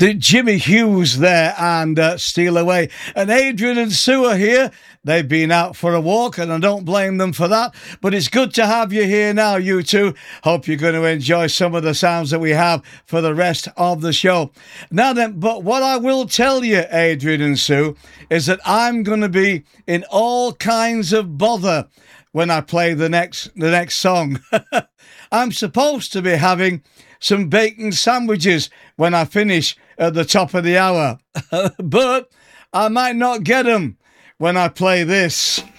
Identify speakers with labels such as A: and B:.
A: The Jimmy Hughes there and Steal Away. And Adrian and Sue are here. They've been out for a walk and I don't blame them for that. But it's good to have you here now, you two. Hope you're going to enjoy some of the sounds that we have for the rest of the show. Now then, but what I will tell you, Adrian and Sue, is that I'm going to be in all kinds of bother when I play the next song. I'm supposed to be having some bacon sandwiches when I finish at the top of the hour. But I might not get them when I play this.